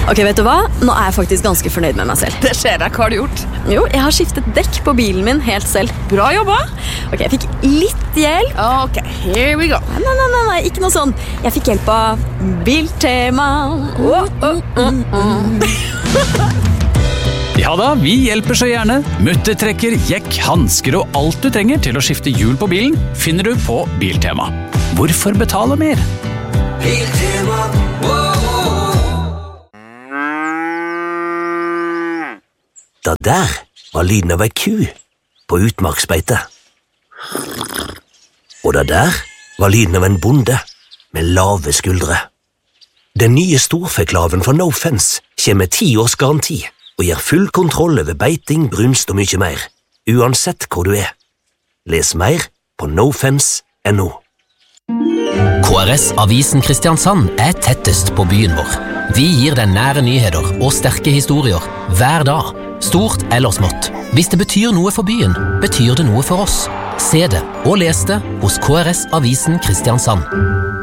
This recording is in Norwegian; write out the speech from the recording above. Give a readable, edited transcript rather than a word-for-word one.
Ok, vet du hva? Nå er jeg faktisk ganske fornøyd med meg selv. Det skjer deg, hva har du gjort? Jo, jeg har skiftet dekk på bilen min helt selv. Bra jobba. Ok, jeg fikk litt hjelp. Ok, here we go. Nei, ikke noe sånn. Jeg fikk hjelp av Biltema. Ja da, vi hjelper så gjerne. Muttertrekker, jekk, hansker og alt du trenger til å skifte hjul på bilen finner du på Biltema. Hvorfor betale mer? Biltema. Det der var lyden av ei ku på utmarksbeite. Og det der var lyden av en bonde med lave skuldre. Den nye storfeklaven fra No Fence kommer med 10 års garanti og gir full kontroll over beiting, brunst og mye mer, uansett hvor du er. Les mer på nofence.no. KRS Avisen Kristiansand er tettest på byen vår. Vi gir deg nære nyheter og sterke historier hver dag, stort eller smått. Hvis det betyr noe for byen, betyr det noe for oss. Se det og les det hos KRS Avisen Kristiansand.